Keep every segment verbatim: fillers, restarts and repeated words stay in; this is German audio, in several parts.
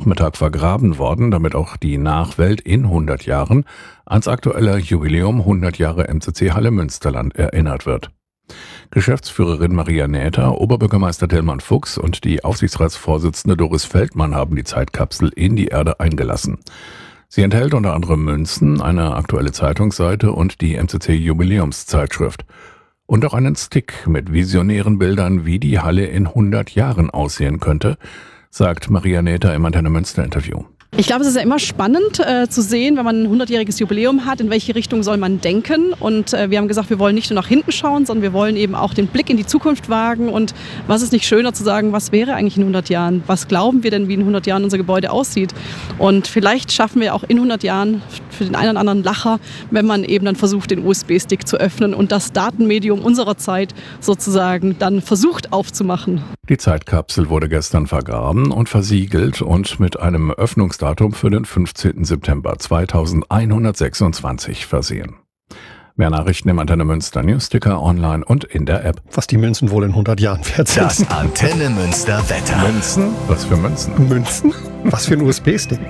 Nachmittag vergraben worden, damit auch die Nachwelt in hundert Jahren ans aktuelle Jubiläum hundert Jahre M C C Halle Münsterland erinnert wird. Geschäftsführerin Maria Näther, Oberbürgermeister Tillmann Fuchs und die Aufsichtsratsvorsitzende Doris Feldmann haben die Zeitkapsel in die Erde eingelassen. Sie enthält unter anderem Münzen, eine aktuelle Zeitungsseite und die M C C-Jubiläumszeitschrift. Und auch einen Stick mit visionären Bildern, wie die Halle in hundert Jahren aussehen könnte, sagt Maria Näther im Antenne Münster Interview. Ich glaube, es ist ja immer spannend äh, zu sehen, wenn man ein hundertjähriges Jubiläum hat, in welche Richtung soll man denken. Und äh, wir haben gesagt, wir wollen nicht nur nach hinten schauen, sondern wir wollen eben auch den Blick in die Zukunft wagen. Und was ist nicht schöner zu sagen, was wäre eigentlich in hundert Jahren? Was glauben wir denn, wie in hundert Jahren unser Gebäude aussieht? Und vielleicht schaffen wir auch in hundert Jahren für den einen oder anderen Lacher, wenn man eben dann versucht, den U S B-Stick zu öffnen und das Datenmedium unserer Zeit sozusagen dann versucht aufzumachen. Die Zeitkapsel wurde gestern vergraben und versiegelt und mit einem Öffnungsdatum für den fünfzehnten September zweitausendeinhundertsechsundzwanzig versehen. Mehr Nachrichten im Antenne Münster Newsticker online und in der App. Was die Münzen wohl in hundert Jahren wert sind. Das Antenne Münster Wetter. Münzen? Was für Münzen? Münzen? Was für ein U S B-Stick?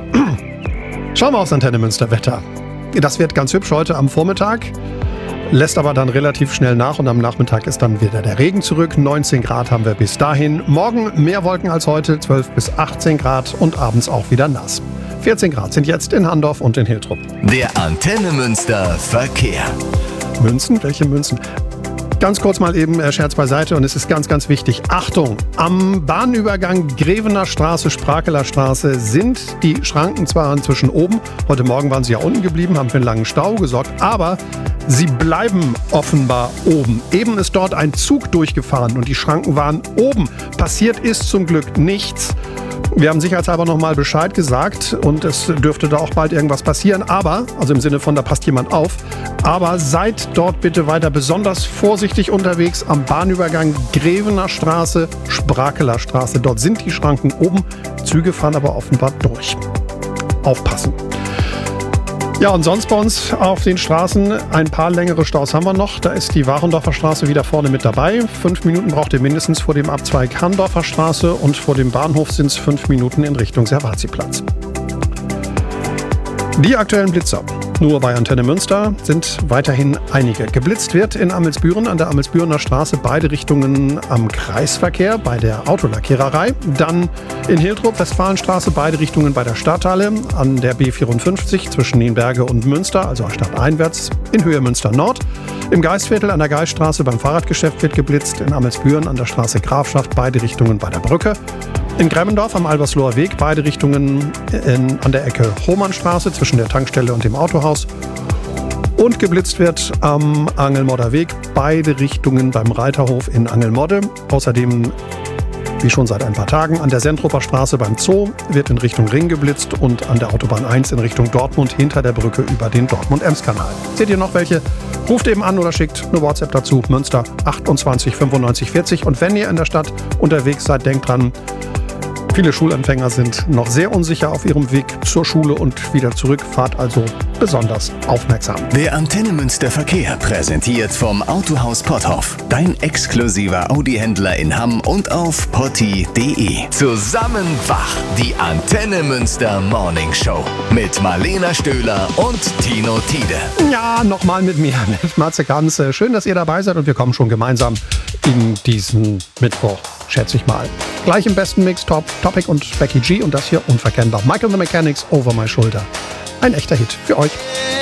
Schauen wir aufs Antenne Münster Wetter. Das wird ganz hübsch heute am Vormittag, lässt aber dann relativ schnell nach und am Nachmittag ist dann wieder der Regen zurück. neunzehn Grad haben wir bis dahin. Morgen mehr Wolken als heute, zwölf bis achtzehn Grad und abends auch wieder nass. vierzehn Grad sind jetzt in Handorf und in Hiltrup. Der Antenne Münster Verkehr. Münzen? Welche Münzen? Ganz kurz mal eben äh, Scherz beiseite und es ist ganz, ganz wichtig. Achtung! Am Bahnübergang Grevener Straße, Sprakeler Straße sind die Schranken zwar inzwischen oben. Heute Morgen waren sie ja unten geblieben, haben für einen langen Stau gesorgt, aber sie bleiben offenbar oben. Eben ist dort ein Zug durchgefahren und die Schranken waren oben. Passiert ist zum Glück nichts. Wir haben sicherheitshalber nochmal Bescheid gesagt und es dürfte da auch bald irgendwas passieren. Aber, also im Sinne von, da passt jemand auf, aber seid dort bitte weiter besonders vorsichtig unterwegs am Bahnübergang Grevener Straße, Sprakeler Straße. Dort sind die Schranken oben, Züge fahren aber offenbar durch. Aufpassen. Ja, und sonst bei uns auf den Straßen ein paar längere Staus haben wir noch. Da ist die Warendorfer Straße wieder vorne mit dabei. Fünf Minuten braucht ihr mindestens vor dem Abzweig Handorfer Straße und vor dem Bahnhof sind es fünf Minuten in Richtung Servaziplatz. Die aktuellen Blitzer. Nur bei Antenne Münster sind weiterhin einige. Geblitzt wird in Amelsbüren an der Amelsbürener Straße beide Richtungen am Kreisverkehr bei der Autolackiererei. Dann in Hiltrup, Westfalenstraße, beide Richtungen bei der Stadthalle an der B vierundfünfzig zwischen Nienberge und Münster, also stadteinwärts in Höhe Münster Nord. Im Geistviertel an der Geiststraße beim Fahrradgeschäft wird geblitzt. In Amelsbüren an der Straße Grafschaft beide Richtungen bei der Brücke. In Gremmendorf am Albersloher Weg beide Richtungen in, an der Ecke Homannstraße zwischen der Tankstelle und dem Autohaus. Und geblitzt wird am Angelmodder Weg beide Richtungen beim Reiterhof in Angelmodde. Außerdem, wie schon seit ein paar Tagen, an der Sentruper Straße beim Zoo wird in Richtung Ring geblitzt und an der Autobahn eins in Richtung Dortmund hinter der Brücke über den Dortmund-Ems-Kanal. Seht ihr noch welche? Ruft eben an oder schickt eine WhatsApp dazu. Münster achtundzwanzig fünfundneunzig vierzig. Und wenn ihr in der Stadt unterwegs seid, denkt dran, viele Schulanfänger sind noch sehr unsicher auf ihrem Weg zur Schule und wieder zurück. Fahrt also besonders aufmerksam. Der Antenne Münster Verkehr präsentiert vom Autohaus Potthoff. Dein exklusiver Audi-Händler in Hamm und auf potti punkt de. Zusammen wach. Die Antenne Münster Morning Show. Mit Marlena Stöhler und Tino Tiede. Ja, nochmal mit mir, mit Matze Ganz. Schön, dass ihr dabei seid und wir kommen schon gemeinsam in diesen Mittwoch, schätze ich mal. Gleich im besten Mix, Top, Topic und Becky G und das hier unverkennbar. Michael the Mechanics, Over My Shoulder. Ein echter Hit für euch.